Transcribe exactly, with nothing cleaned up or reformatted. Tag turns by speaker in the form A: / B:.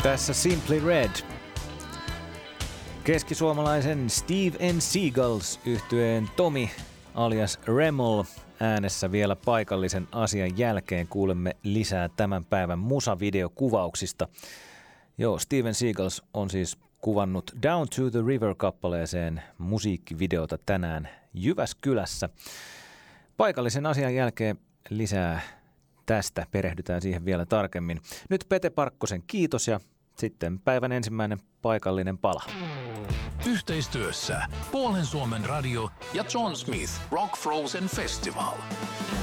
A: Tässä Simply Red. Keskisuomalaisen Steve and Seagulls -yhtyeen Tomi alias Remol äänessä vielä paikallisen asian jälkeen. Kuulemme lisää tämän päivän musavideokuvauksista. Joo, Steve Seagulls on siis kuvannut Down to the River-kappaleeseen musiikkivideota tänään Jyväskylässä. Paikallisen asian jälkeen lisää tästä, perehdytään siihen vielä tarkemmin. Nyt Pete Parkkosen kiitos ja sitten päivän ensimmäinen paikallinen pala.
B: Yhteistyössä Puolen Suomen radio ja John Smith Rock Frozen Festival.